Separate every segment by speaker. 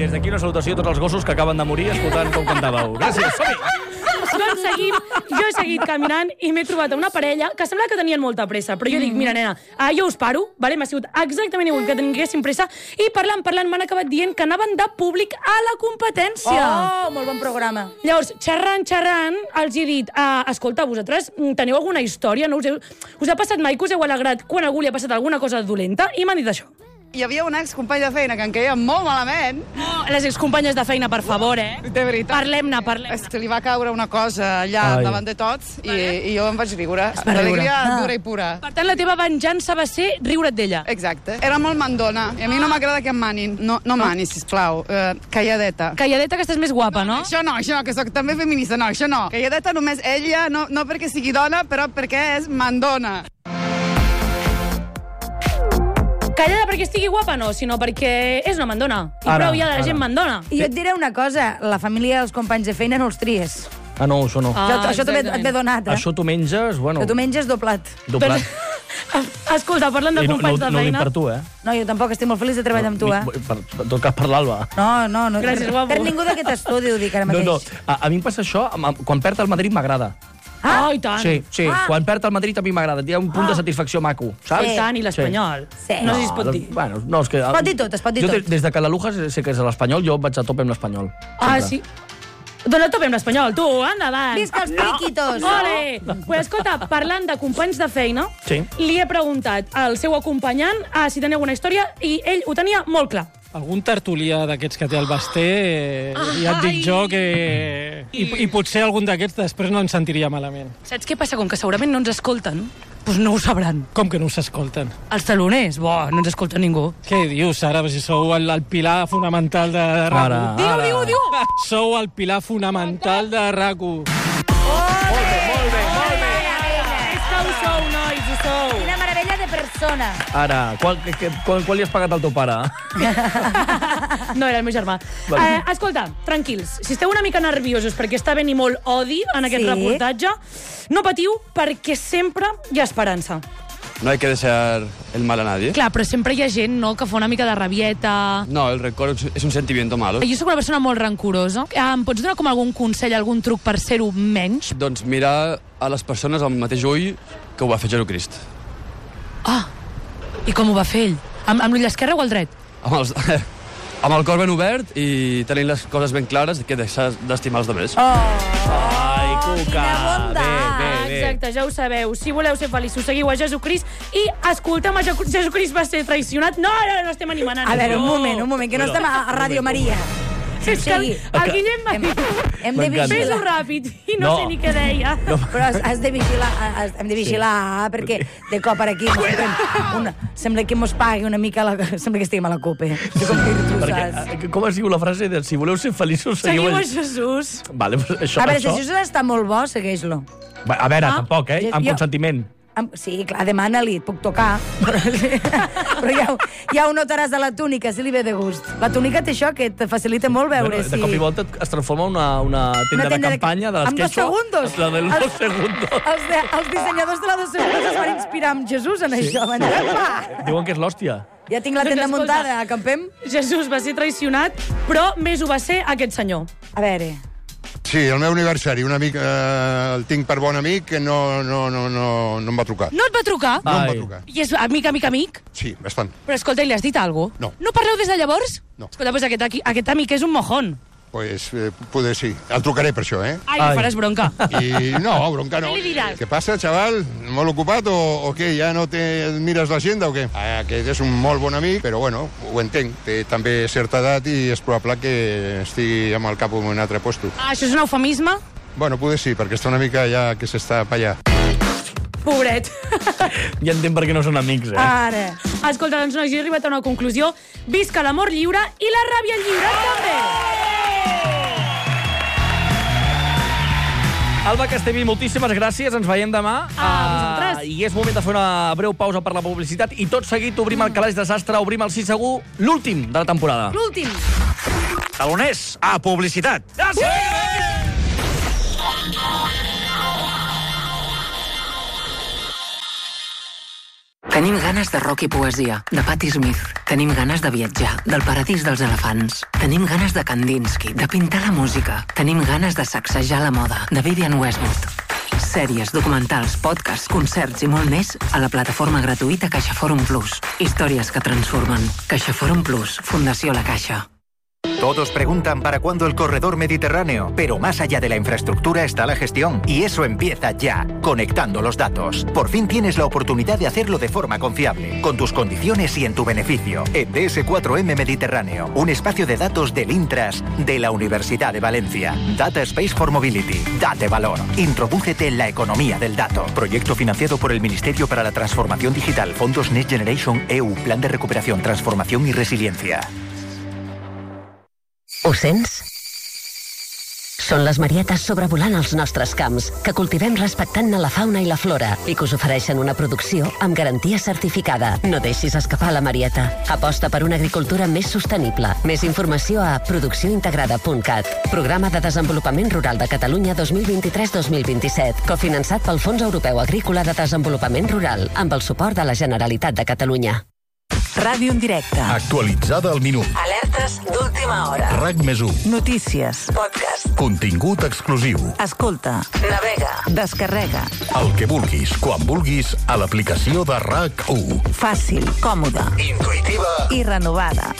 Speaker 1: des d'aquí una salutació a tots els gossos que acaben de morir escoltant com cantàveu. Gràcies, som-hi!
Speaker 2: Doncs jo he seguit caminant i m'he trobat una parella que sembla que tenien molta pressa, però jo dic, mira, nena, jo us paro, vale? M'ha sigut exactament igual que tinguéssim pressa, i parlant, m'han acabat dient que anaven de públic a la competència.
Speaker 3: Oh, molt bon programa.
Speaker 2: Llavors, xerrant, els he dit, escolta, vosaltres teniu alguna història? No us ha passat mai que us heu alegrat quan a algú li ha passat alguna cosa dolenta? I m'han dit això.
Speaker 4: Hi havia un excompany de feina que em queia molt malament.
Speaker 2: Oh, les excompanyes de feina, per favor,
Speaker 4: De veritat.
Speaker 2: Parlem-ne.
Speaker 4: És que li va caure una cosa allà davant de tots i jo em vaig riure. L'alegria dura i pura.
Speaker 2: Per tant, la teva venjança va ser riure't d'ella.
Speaker 4: Exacte. Era molt mandona. I a mi no m'agrada que em manin. No manis, sisplau. Calladeta.
Speaker 2: Calladeta, que estàs més guapa, no?
Speaker 4: Això no, que soc també feminista. No, això no. Calladeta només ella, no perquè sigui dona, però perquè és mandona.
Speaker 2: Callada perquè estigui guapa, no, sinó perquè és una mandona. I prou ja de la gent mandona.
Speaker 3: I jo et diré una cosa, la família dels companys de feina no els tries.
Speaker 1: Ah, no, això no.
Speaker 3: Això també et ve donat,
Speaker 1: Això tu menges, bueno...
Speaker 3: Que tu menges doblat.
Speaker 1: Doblat.
Speaker 2: Escolta, parlant de companys de feina...
Speaker 1: No ho dic per tu,
Speaker 3: No, jo tampoc, estic molt feliç de treballar amb tu,
Speaker 1: En tot cas, per l'Alba.
Speaker 3: No.
Speaker 2: Gràcies, guapo.
Speaker 3: Per ningú d'aquest estudi ho dic ara mateix.
Speaker 1: No. A mi em passa això, quan perd el Madrid m'agrada.
Speaker 2: I tant.
Speaker 1: Sí. Quan perd el Madrid a mi m'agrada. Hi ha un punt de satisfacció maco, saps?
Speaker 2: I tant, i l'Espanyol.
Speaker 3: Sí.
Speaker 2: No sé si es pot dir.
Speaker 1: Bueno, no, és que...
Speaker 3: Es pot dir tot, es pot dir tot.
Speaker 1: Jo des de que la Luja sé que és l'Espanyol, jo vaig a tope amb l'Espanyol.
Speaker 2: Sí? Dona tope amb l'Espanyol, tu, endavant.
Speaker 3: Visca els periquitos!
Speaker 2: Ole! Pues, escolta, parlant de companys de feina, li he preguntat al seu acompanyant si tenia alguna història i ell ho tenia molt clar.
Speaker 5: Algun tertulià d'aquests que té el Basté, ja et dic jo que... I potser algun d'aquests després no ens sentiria malament.
Speaker 2: Saps què passa? Com que segurament no ens escolten, doncs no ho sabran.
Speaker 5: Com que no s'escolten?
Speaker 2: Els taloners? No ens escolta ningú.
Speaker 5: Què dius, Sara? Si sou el pilar fonamental de RAC1.
Speaker 2: Diu!
Speaker 5: Sou el pilar fonamental de RAC1.
Speaker 1: Molt bé.
Speaker 2: És que ho sou, nois, ho sou.
Speaker 3: Quina meravella de persona.
Speaker 1: Ara, quan li has pagat al teu pare?
Speaker 2: No, era el meu germà. Escolta, tranquils, si esteu una mica nerviosos perquè està venint molt odi en aquest reportatge, no patiu perquè sempre hi ha esperança.
Speaker 6: No hay que desear el mal a nadie.
Speaker 2: Clar, però sempre hi ha gent, no?, que fa una mica de rabieta.
Speaker 6: No, el rencor es un sentimiento malo.
Speaker 2: Jo soc una persona molt rancorosa. Em pots donar com algun consell, algun truc per ser-ho menys?
Speaker 6: Doncs mirar a les persones amb el mateix ull que ho va fer Jesucrist.
Speaker 2: I com ho va fer ell? Amb l'ull esquerre o el dret?
Speaker 6: Amb el cor ben obert i tenint les coses ben clares que deixar d'estimar els altres.
Speaker 1: Ai, Cuca!
Speaker 3: Quina
Speaker 1: Bé.
Speaker 2: Exacte, ja ho sabeu. Si voleu ser feliços, seguiu a Jesucrist i escolta'm, Jesucrist va ser traicionat. No estem animant a
Speaker 3: A veure, un moment, que no estem a Ràdio Maria.
Speaker 2: És que el Guillem m'ha dit,
Speaker 3: Hem de
Speaker 1: M'encanta.
Speaker 2: fes-ho
Speaker 3: vigilar.
Speaker 2: ràpid, i no sé ni què deia.
Speaker 3: Però hem de vigilar, perquè de cop ara aquí sembla que mos pagui una mica, sembla que estiguem a la COPE.
Speaker 1: Com es diu la frase de si voleu ser feliços,
Speaker 2: Seguiu a Jesús.
Speaker 1: Vale, això...
Speaker 3: A veure, si Jesús està molt bo, segueix-lo.
Speaker 1: A veure, tampoc, amb consentiment.
Speaker 3: Sí, clar, demana-li, et puc tocar, però ja ho notaràs de la túnica, si li ve de gust. La túnica té això, que et facilita molt veure si...
Speaker 1: De cop i volta es transforma en una tenda de campanya de les
Speaker 3: amb 2 segundos.
Speaker 1: La del 2 segundos.
Speaker 3: Els dissenyadors de la 2 segundos es van inspirar amb Jesús en això. Van dir,
Speaker 1: Diuen que és l'hòstia.
Speaker 3: ja tinc la tenda muntada, acampem?
Speaker 2: Jesús va ser traicionat, però més ho va ser aquest senyor.
Speaker 3: A veure...
Speaker 7: Sí, el meu aniversari, un amic, el tinc per bon amic que no em va trucar.
Speaker 2: No et va trucar?
Speaker 7: No em va trucar.
Speaker 2: I és amic?
Speaker 7: Sí, bastant.
Speaker 2: Però escolta, i li has dit alguna cosa?
Speaker 7: No.
Speaker 2: No parleu des de llavors?
Speaker 7: No.
Speaker 2: Escolta, doncs aquest amic és un mojón.
Speaker 7: Pues poder sí. El trucaré per això, eh?
Speaker 2: Ai, faràs bronca.
Speaker 7: I no, bronca no.
Speaker 2: Què li diràs?
Speaker 7: Què passa, xaval? Molt ocupat o què? Ja no te mires l'agenda o què? Aquest és un molt bon amic, però bueno, ho entenc. Té també certa edat i és probable que estigui amb el cap en un altre lloc.
Speaker 2: Això és un eufemisme?
Speaker 7: Bueno, poder sí, perquè està una mica ja que s'està pa allà.
Speaker 2: Pobret.
Speaker 1: Ja entenc per què no són amics,
Speaker 3: Ara.
Speaker 2: Escolta, doncs nois, he arribat a una conclusió. Visca l'amor lliure i la ràbia lliure també.
Speaker 1: Alba Castellví, moltíssimes gràcies. Ens veiem demà.
Speaker 2: A vosaltres.
Speaker 1: I és moment de fer una breu pausa per la publicitat i tot seguit obrim el calaix de sastre, obrim el Sí Segur, l'últim de la temporada.
Speaker 2: L'últim.
Speaker 8: Taloners, a publicitat.
Speaker 9: Tenim ganes de rock i poesia, de Patti Smith. Tenim ganes de viatjar, del paradís dels elefants. Tenim ganes de Kandinsky, de pintar la música. Tenim ganes de sacsejar la moda, de Vivienne Westwood. Sèries, documentals, podcasts, concerts i molt més a la plataforma gratuïta CaixaForum Plus. Històries que transformen. CaixaForum Plus, Fundació La Caixa.
Speaker 10: Todos preguntan para cuándo el corredor mediterráneo, pero más allá de la infraestructura está la gestión, y eso empieza ya, conectando los datos. Por fin tienes la oportunidad de hacerlo de forma confiable, con tus condiciones y en tu beneficio. En DS4M Mediterráneo, un espacio de datos del Intras de la Universidad de Valencia. Data Space for Mobility. Date valor. Introdúcete en la economía del dato. Proyecto financiado por el Ministerio para la Transformación Digital, Fondos Next Generation EU, Plan de Recuperación, Transformación y Resiliencia.
Speaker 11: Ho sents? Són les marietes sobrevolant els nostres camps, que cultivem respectant la fauna i la flora i que us ofereixen una producció amb garantia certificada. No deixis escapar la marieta. Aposta per una agricultura més sostenible. Més informació a produccióintegrada.cat. Programa de Desenvolupament Rural de Catalunya 2023-2027, cofinançat pel Fons Europeu Agrícola de Desenvolupament Rural, amb el suport de la Generalitat de Catalunya.
Speaker 12: Ràdio en directe.
Speaker 13: Actualitzada al minut.
Speaker 12: Alertes d'última hora.
Speaker 13: RAC+1.
Speaker 12: Notícies. Podcast.
Speaker 13: Contingut exclusiu.
Speaker 12: Escolta. Navega. Descarrega.
Speaker 13: El que vulguis, quan vulguis, a l'aplicació de RAC1.
Speaker 12: Fàcil, còmoda,
Speaker 13: intuïtiva
Speaker 12: i renovada.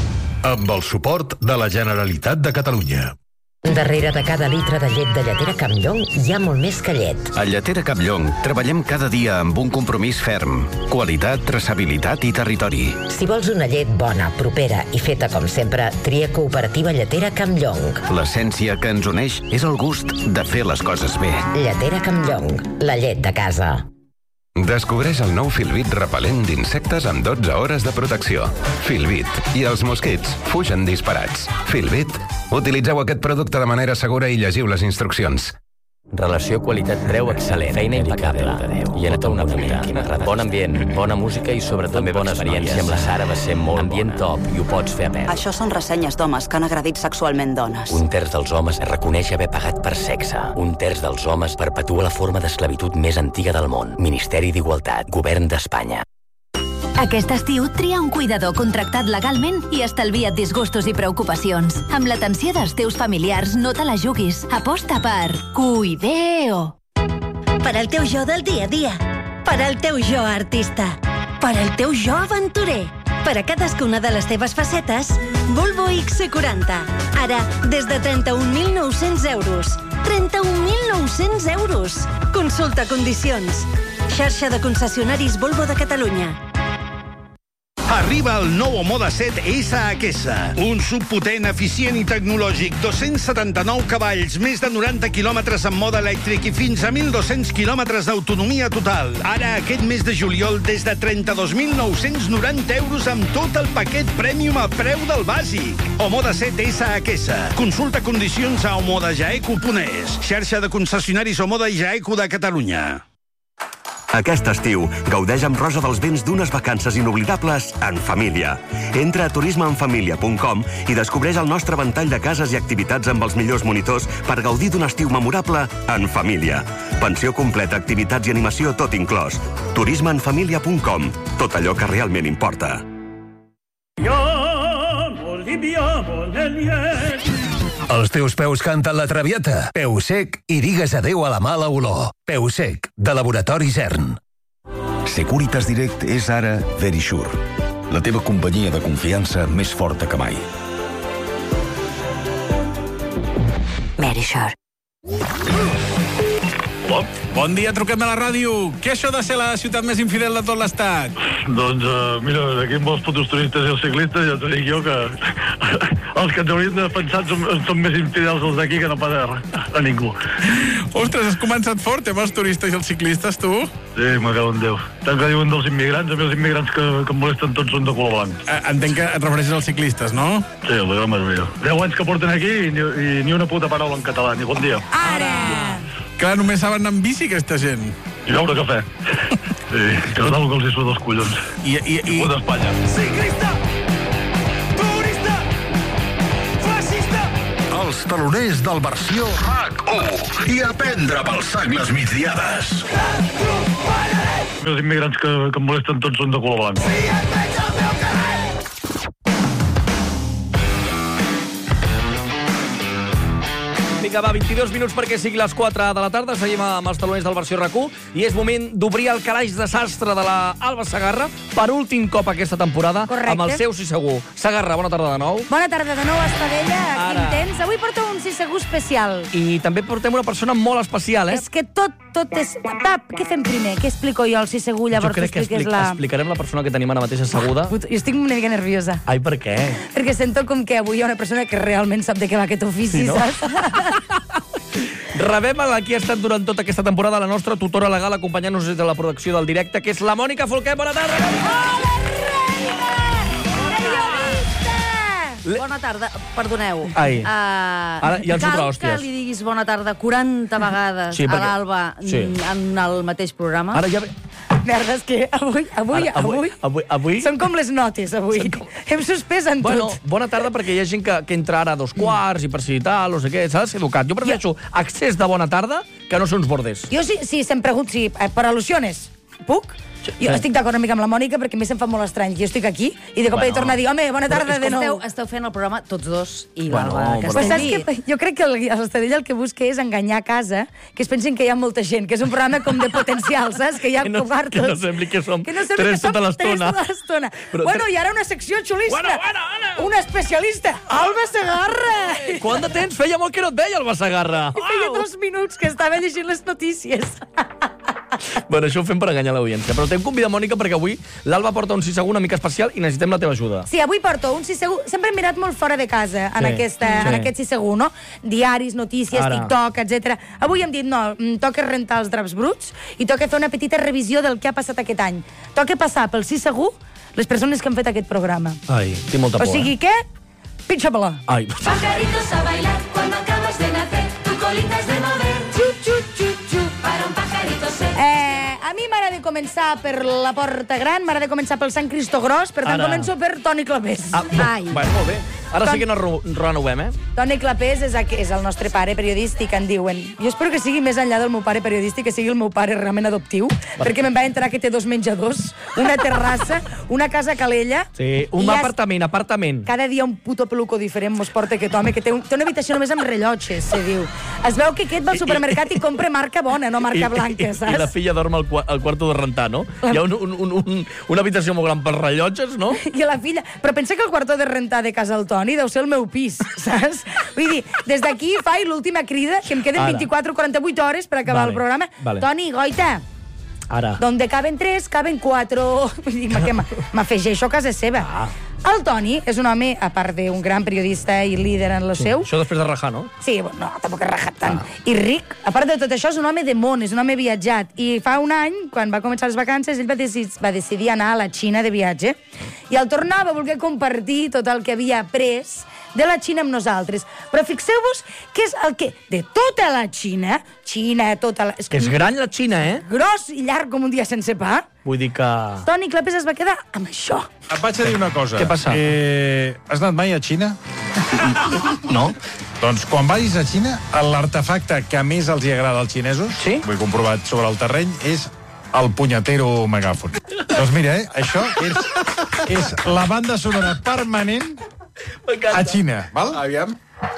Speaker 13: Amb el suport de la Generalitat de Catalunya.
Speaker 11: Darrere de cada litre de llet de Lletera Campllong hi ha molt més que llet.
Speaker 14: A Lletera Campllong treballem cada dia amb un compromís ferm. Qualitat, traçabilitat i territori.
Speaker 11: Si vols una llet bona, propera i feta com sempre, tria Cooperativa Lletera Campllong.
Speaker 14: L'essència que ens uneix és el gust de fer les coses bé.
Speaker 11: Lletera Campllong, la llet de casa.
Speaker 15: Descobreix el nou Filbit repel·lent d'insectes amb 12 hores de protecció. Filbit. I els mosquits fugen disparats. Filbit. Utilitzeu aquest producte de manera segura i llegiu les instruccions.
Speaker 16: Relació qualitat-preu excel·lent. Feina impecable. I en tota una punta. Bon ambient, bona música i sobretot bona experiència amb la Sara va ser molt ambient top i ho pots fer a pèl.
Speaker 17: Això són ressenyes d'homes que han agredit sexualment dones.
Speaker 16: Un terç dels homes reconeix haver pagat per sexe. Un terç dels homes perpetua la forma d'esclavitud més antiga del món. Ministeri d'Igualtat. Govern d'Espanya.
Speaker 18: Aquest estiu tria un cuidador contractat legalment i estalvia't disgustos i preocupacions. Amb l'atenció dels teus familiars no te la juguis. Aposta per Cuideo.
Speaker 19: Per al teu jo del dia a dia. Per al teu jo artista. Per al teu jo aventurer. Per a cadascuna de les teves facetes, Volvo XC40. Ara, des de 31.900 euros. 31.900 euros. Consulta condicions. Xarxa de concessionaris Volvo de Catalunya.
Speaker 20: Arriba el nou Moda 7 SHS, un subpotent, eficient i tecnològic, 279 cavalls, més de 90 quilòmetres en mode elèctric i fins a 1.200 quilòmetres d'autonomia total. Ara, aquest mes de juliol, des de 32.990 euros amb tot el paquet Premium al preu del bàsic. Omoda 7 SHS. Consulta condicions a omodajaeco.es, xarxa de concessionaris Omoda i Jaeco de Catalunya.
Speaker 21: Aquest estiu, gaudeix amb Rosa dels Vents d'unes vacances inoblidables en família. Entra a turismeenfamilia.com i descobreix el nostre ventall de cases i activitats amb els millors monitors per gaudir d'un estiu memorable en família. Pensió completa, activitats i animació tot inclòs. turismeenfamilia.com. Tot allò que realment importa.
Speaker 13: Els teus peus canten la Traviata. Peu sec i digues adeu a la mala olor. Peu sec, de Laboratori Zern.
Speaker 22: Securitas Direct és ara Verisure, la teva companyia de confiança més forta que mai.
Speaker 18: Verisure.
Speaker 23: Bon dia, truquem a la ràdio. Què és això de ser la ciutat més infidel de tot l'estat?
Speaker 24: Doncs, mira, aquí amb els putos turistes i els ciclistes ja t'ho dic jo que els que ens haurien de pensar són més infidels els d'aquí que no pas a ningú.
Speaker 23: Ostres, has començat fort amb els turistes i els ciclistes, tu?
Speaker 24: Sí, me cago en Déu. Tant que diuen dels immigrants, a mi els immigrants que em molesten tots són de color blanc.
Speaker 23: Entenc que et refereixes als ciclistes, no?
Speaker 24: Sí, la gran majoria. 10 anys que porten aquí i ni una puta paraula en català, ni bon dia.
Speaker 3: Ara!
Speaker 23: Clar, només saben anar amb bici, aquesta gent.
Speaker 24: I beure cafè. Sí, que és el que els hi surt dels collons.
Speaker 23: I
Speaker 24: pot Espanya.
Speaker 20: Ciclista! Turista! Fascista!
Speaker 13: Els
Speaker 4: taloners del versió RAC1 i aprendre pels sangles migdiades.
Speaker 24: Els immigrants que em molesten tots són de color blanc.
Speaker 1: Vinga, va, 22 minuts perquè sigui les 4 de la tarda. Seguim amb els taloners del versió RAC1 i és moment d'obrir el calaix de sastre de la Alba Segarra per últim cop aquesta temporada.
Speaker 3: Correcte.
Speaker 1: Amb el seu Sí Segur. Segarra, bona tarda de nou.
Speaker 3: Bona tarda de nou, Estadella.
Speaker 1: Ara.
Speaker 3: Quin temps? Avui porto un Sí Segur especial.
Speaker 1: I també portem una persona molt especial,
Speaker 3: És que tot és... Pap, què fem primer? Què explico jo al Sí Segur? Llavors
Speaker 1: Jo crec que explicarem la persona que tenim ara mateix asseguda.
Speaker 3: Jo estic una mica nerviosa.
Speaker 1: Ai, per què?
Speaker 3: Perquè sento com que avui hi ha una persona que realment sap de què va aquest ofici,
Speaker 1: Sí, no?
Speaker 3: saps?
Speaker 1: Rebem a la que ha estat durant tota aquesta temporada la nostra tutora legal acompanyant-nos des de la producció del directe, que és la Mònica Folquet. Bona tarda, Mònica!
Speaker 5: Bona tarda, perdoneu.
Speaker 1: Ai, ara ja ens fotrà hòsties.
Speaker 5: Cal que li diguis bona tarda 40 vegades
Speaker 1: Sí,
Speaker 5: a
Speaker 1: perquè-
Speaker 5: l'Alba
Speaker 1: sí.
Speaker 5: en el mateix programa?
Speaker 1: Ara ja...
Speaker 3: Merda, és que avui... Són com les notes, avui. Hem suspès en tot.
Speaker 1: Bueno, bona tarda, perquè hi ha gent que entra ara a 2:15 i per si tal, no sé què, s'ha de ser educat. Jo prefereixo accés de bona tarda que no ser uns bordes.
Speaker 3: Jo sí, se'm pregunto, si per al·lusiones, puc? Jo estic d'acord una mica amb la Mònica, perquè a mi se'm fa molt estrany. Jo estic aquí i de cop li torna a dir, home, bona tarda de nou.
Speaker 5: Esteu fent el programa tots dos i
Speaker 1: Bueno,
Speaker 5: l'Alba
Speaker 1: però-
Speaker 3: Però saps
Speaker 5: Castellví.
Speaker 3: què? Jo crec que l'Estadella el que busca és enganyar a casa, que es pensin que hi ha molta gent, que és un programa com de potencial, saps? Que hi ha quartos.
Speaker 1: Que no sembli que som
Speaker 3: Que no sembli
Speaker 1: tres
Speaker 3: que som
Speaker 1: tota l'estona.
Speaker 3: tres tota l'estona.
Speaker 1: Però
Speaker 3: Bueno, i ara una secció xulíssima.
Speaker 1: Bueno.
Speaker 3: Un especialista, Alba Segarra.
Speaker 1: Quant de temps? Feia molt que no et veia, Alba Segarra.
Speaker 3: I feia 2 minuts que estava llegint les notícies.
Speaker 1: Bueno, això ho fem per enganyar l'audiència. Però t'hem convidat, Mònica, perquè avui l'Alba porta un Sí Segur una mica especial i necessitem la teva ajuda.
Speaker 3: Sí, avui porto un Sí Segur. Sempre he mirat molt fora de casa en
Speaker 1: Sí.
Speaker 3: aquest Sí Segur, no? Diaris, notícies,
Speaker 1: Ara.
Speaker 3: TikTok, etc. Avui hem dit, no, toca rentar els draps bruts i toca fer una petita revisió del que ha passat aquest any. Toca passar pel Sí Segur les persones que han fet aquest programa.
Speaker 1: Ai, tinc molta por,
Speaker 3: O sigui que, pitja-me-la.
Speaker 1: Ai.
Speaker 6: Pajaritos a bailar cuando acabas de nacer, tu colita es de mover. Chu, chu, chu, chu, para un pajarito ser.
Speaker 3: A mi m'agrada començar per la Porta Gran, m'agrada començar pel Sant Cristo Gros, per tant
Speaker 1: Ara.
Speaker 3: començo per Toni Clapés.
Speaker 1: Bueno, molt bé. Ara sí que no renovem, eh?
Speaker 3: Toni Clapés és el nostre pare periodístic, en diuen. Jo espero que sigui més enllà del meu pare periodístic, que sigui el meu pare realment adoptiu, perquè me'n va entrar que té 2 menjadors, una terrassa, una casa a Calella...
Speaker 1: Sí, un
Speaker 3: i
Speaker 1: apartament.
Speaker 3: Cada dia un puto peluco diferent mos porta aquest home, que té una habitació només amb rellotges, se diu. Es veu que aquest va al supermercat i compra marca bona, no marca blanca, saps?
Speaker 1: I la filla dorm al quarto de rentar, no? Hi ha una habitació molt gran pels rellotges, no?
Speaker 3: I la filla... Però pensa que el quarto de rentar de casa al Toni deu ser el meu pis, saps? Vull dir, des d'aquí faig l'última crida, que em queden 24 o 48 hores per acabar el programa. Toni, goita,
Speaker 1: Ara.
Speaker 3: donde caben 3, caben 4... Vull dir, que m'afegeixo a casa seva. El Toni és un home, a part d'un gran periodista i líder en lo seu...
Speaker 1: Això després de rajar, no?
Speaker 3: Sí, no, tampoc he rajat tant. I ric, a part de tot això, és un home de món, és un home viatjat. I fa un any, quan va començar les vacances, ell va decidir anar a la Xina de viatge. I al tornar va voler compartir tot el que havia après de la Xina amb nosaltres. Però fixeu-vos que és el que, de tota la Xina, tota la...
Speaker 1: És gran la Xina, eh?
Speaker 3: Gros i llarg com un dia sense pa,
Speaker 1: Vull dir que...
Speaker 3: Toni Clapés es va quedar amb això.
Speaker 23: Et vaig a dir una cosa.
Speaker 1: Què passa?
Speaker 23: Has anat mai a Xina?
Speaker 1: No.
Speaker 23: Doncs quan vagis a Xina, l'artefacte que més els hi agrada als xinesos, ho he comprovat sobre el terreny, és el punyetero megàfon. Doncs mira, això és la banda sonora permanent a Xina. Val? Aviam.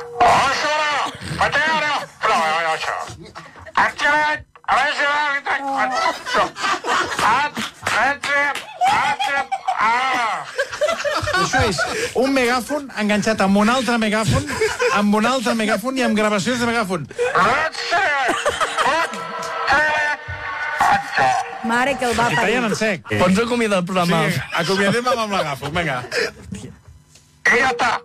Speaker 23: Això és un megàfon enganxat amb un altre megàfon, amb un altre megàfon i amb gravacions de megàfon.
Speaker 3: Mare que el va
Speaker 23: I
Speaker 3: parir.
Speaker 23: tallen en sec.
Speaker 1: Pots acomiadar el programa?
Speaker 23: Sí, acomiadem amb el megàfon, vinga.
Speaker 1: Ja està.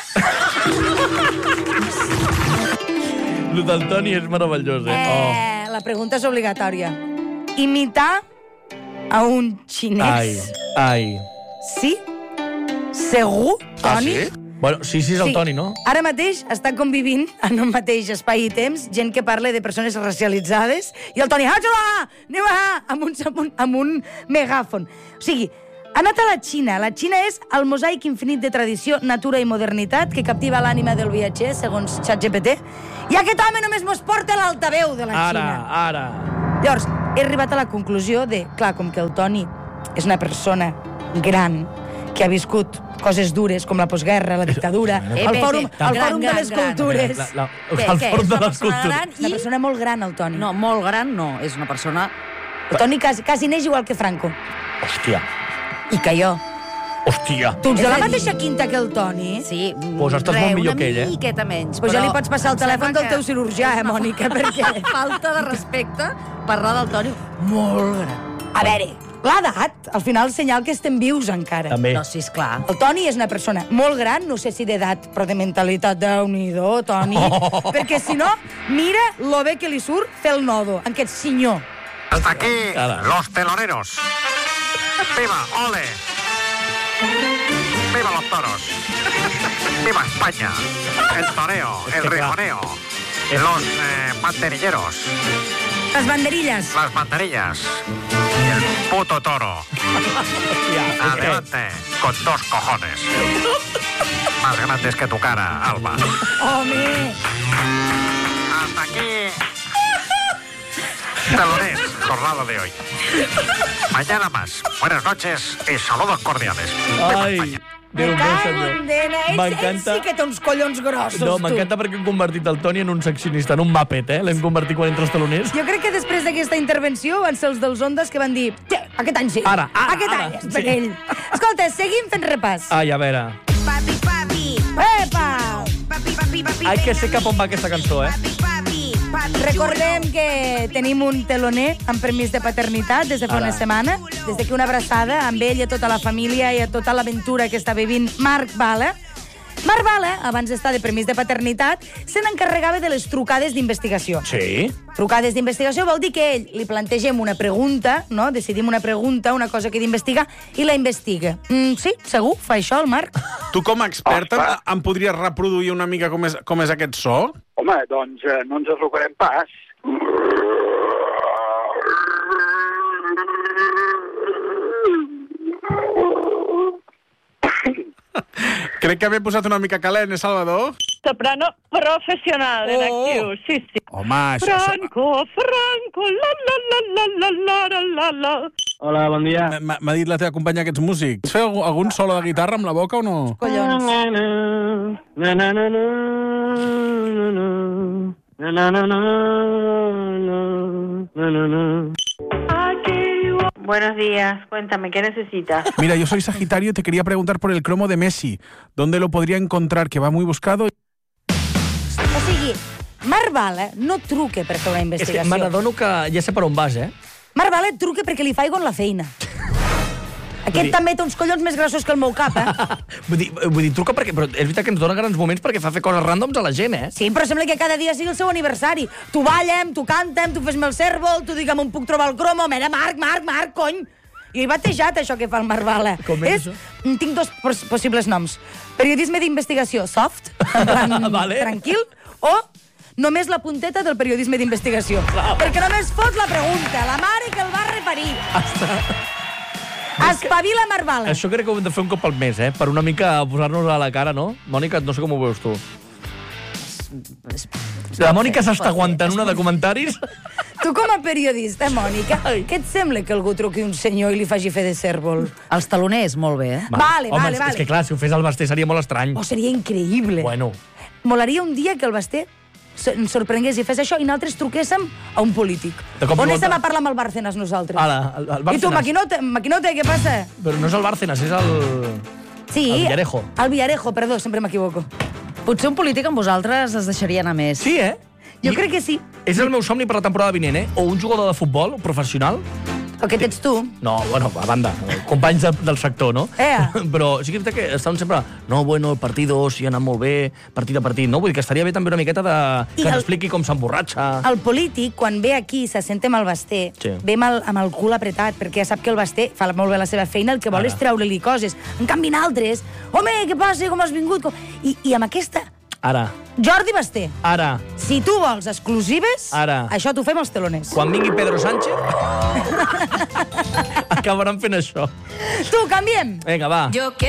Speaker 1: Lo del Toni és meravellós, eh?
Speaker 3: La pregunta és obligatòria. Imitar a un xinès.
Speaker 1: Ai.
Speaker 3: Sí? Segur, Toni?
Speaker 1: Bueno, sí, és el Toni, no?
Speaker 3: Ara mateix està convivint en un mateix espai i temps gent que parla de persones racialitzades i el Toni, amb un megàfon. O sigui, Ha anat a la Xina. La Xina és el mosaic infinit de tradició, natura i modernitat que captiva l'ànima del viatger, segons ChatGPT. I aquest home només mos porta l'altaveu de la Xina.
Speaker 1: Ara.
Speaker 3: Llavors, he arribat a la conclusió de, clar, com que el Toni és una persona gran que ha viscut coses dures com la postguerra, la dictadura, el fòrum de les cultures.
Speaker 1: El fòrum de les cultures.
Speaker 3: Una persona molt gran, el Toni.
Speaker 5: No, molt gran no, és una persona...
Speaker 3: El Toni quasi neix igual que Franco.
Speaker 1: Hòstia.
Speaker 3: I que jo.
Speaker 1: Hòstia.
Speaker 3: Tu ets de la mateixa quinta que el Toni?
Speaker 5: Sí.
Speaker 1: Pues estàs molt millor que ell,
Speaker 5: Una miqueta menys.
Speaker 3: Pues ja li pots passar el telèfon del teu cirurgià, Mònica, perquè...
Speaker 5: Falta de respecte parlar del Toni molt gran.
Speaker 3: A veure, l'edat, al final, senyal que estem vius encara.
Speaker 1: També.
Speaker 5: No, sí, esclar.
Speaker 3: El Toni és una persona molt gran, no sé si d'edat, però de mentalitat, Déu-n'hi-do, Toni, perquè si no, mira lo bé que li surt fer el nodo, en aquest senyor.
Speaker 10: Hasta aquí, los teloneros. ¡Viva, ole! ¡Viva los toros! ¡Viva España! El toreo, el rejoneo, los banderilleros.
Speaker 3: Las banderillas.
Speaker 10: Las banderillas. Y el puto toro. Adelante, con 2 cojones. Más grandes que tu cara, Alba.
Speaker 3: ¡Home!
Speaker 10: Hasta aquí... Telones, jornada de hoy. Mañana más. Buenas noches y saludos cordiales.
Speaker 1: Ai, Déu meu senyor.
Speaker 3: Ell sí que té uns collons grossos,
Speaker 1: No,
Speaker 3: tu.
Speaker 1: m'encanta perquè hem convertit el Toni en un seccionista, en un mapet, L'hem convertit quan entra els taloners.
Speaker 3: Jo crec que després d'aquesta intervenció van ser els dels Ondes que van dir aquest any sí. Aquest any és per ell. Escolta, seguim fent repàs.
Speaker 1: Ai, a veure.
Speaker 3: Epa!
Speaker 1: Ai, que sé cap on va aquesta cançó,
Speaker 3: Recordem que tenim un teloner amb permís de paternitat des de fa una setmana. Des d'aquí una abraçada amb ell i a tota la família i a tota l'aventura que està vivint Marc Bala. Marc Bala, abans d'estar de permís de paternitat, se n'encarregava de les trucades d'investigació.
Speaker 1: Sí.
Speaker 3: Trucades d'investigació vol dir que ell li plantegem una pregunta, no? Decidim una pregunta, una cosa que he d'investigar, i la investiga. Sí, segur, fa això el Marc.
Speaker 2: Tu com a experta em podries reproduir una mica com és aquest so?
Speaker 7: Home, doncs no ens esrocarem pas.
Speaker 2: Crec que m'he posat una mica calent, Salvador?
Speaker 8: Soprano professional en actiu, sí.
Speaker 2: Home,
Speaker 8: Franco, la.
Speaker 2: Hola, bon dia. M'ha dit la teva companya aquests músics. Feu algun solo de guitarra amb la boca o no?
Speaker 3: Collons.
Speaker 8: Buenos días, cuéntame, ¿qué necesitas?
Speaker 2: Mira, yo soy Sagitario y te quería preguntar por el cromo de Messi. ¿Dónde lo podría encontrar? Que va muy buscado.
Speaker 3: O sigui, Marc Bala no truca per fer una
Speaker 1: És
Speaker 3: investigació.
Speaker 1: que m'adono que ja sé per on vas,
Speaker 3: Marc Bala et truca perquè li faigon la feina. Aquest també té uns collons més grossos que el meu cap,
Speaker 1: Vull dir, truca perquè... Però és veritat que ens dona grans moments perquè fa fer coses ràndoms a la gent,
Speaker 3: Sí, però sembla que cada dia sigui el seu aniversari. Tu ballem, tu cantem, tu fes-me el cèrvol, tu digue'm on puc trobar el cromo. Mira, Marc, cony! Jo he batejat això que fa el Marc Bala.
Speaker 1: Com és això?
Speaker 3: Tinc 2 possibles noms. Periodisme d'investigació soft, en plan tranquil, o només la punteta del periodisme d'investigació. Perquè només fot la pregunta, la mare que el va reparir. Espavila, Marc Bala.
Speaker 1: Això crec que ho hem de fer un cop al mes, per una mica posar-nos a la cara, no? Mònica, no sé com ho veus tu. La Mònica s'està aguantant una de comentaris.
Speaker 3: Tu com a periodista, Mònica, què et sembla que algú truqui un senyor i li faci fer de cèrvol?
Speaker 5: Els taloners, molt bé,
Speaker 3: Vale.
Speaker 1: Home, és que clar, si ho fes el Basté seria molt estrany.
Speaker 3: Seria increïble.
Speaker 1: Bueno.
Speaker 3: Molaria un dia que el Basté ens sorprengués i fes això i nosaltres truquéssim a un polític. On anéssim a parlar amb el Bárcenas nosaltres?
Speaker 1: El Bárcenas.
Speaker 3: I tu, Maquinote, què passa?
Speaker 1: Però no és el Bárcenas, és el...
Speaker 3: Sí,
Speaker 1: el Villarejo.
Speaker 3: El Villarejo, perdó, sempre m'equivoco.
Speaker 5: Potser un polític amb vosaltres es deixaria anar més.
Speaker 1: Sí,
Speaker 3: Jo crec que sí.
Speaker 1: És el meu somni per la temporada vinent, O un jugador de futbol professional.
Speaker 3: Aquest ets tu.
Speaker 1: No, bueno, a banda, companys del sector, no? Però sí que és veritat que estan sempre... No, bueno, el partido, sí, ha anat molt bé, partit a partit. No, vull dir que estaria bé també una miqueta que ens expliqui com s'emborratxa.
Speaker 3: El polític, quan ve aquí i se senta amb el Basté, ve amb el cul apretat, perquè ja sap que el Basté fa molt bé la seva feina, el que vol és treure-li coses. En canvi, altres, home, què passa, com has vingut? I amb aquesta
Speaker 1: Ara.
Speaker 3: Jordi Basté.
Speaker 1: Ara.
Speaker 3: Si tu vols exclusives,
Speaker 1: Ara.
Speaker 3: això t'ho fem els teloners.
Speaker 1: Quan vingui Pedro Sánchez, acabaran fent això.
Speaker 3: Tu, canviem.
Speaker 1: Vinga, va.